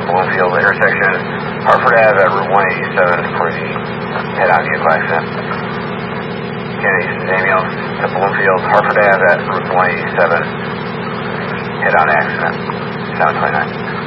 Bloomfield intersection, Hartford Ave at Route 187 for the head-on vehicle accident. Kennedy Daniels to Bloomfield, Hartford Ave at Route 187, head-on accident, 729.